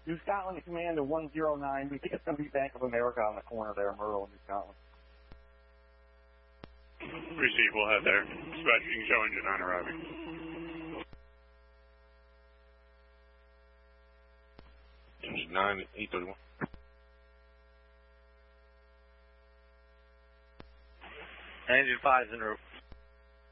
New Scotland to command to 109. We think it's going to be Bank of America on the corner there, Murrow, New Scotland. Receive, we'll head there. Dispatching, show engine 9 arriving. Engine 9, 831. Engine 5's en route.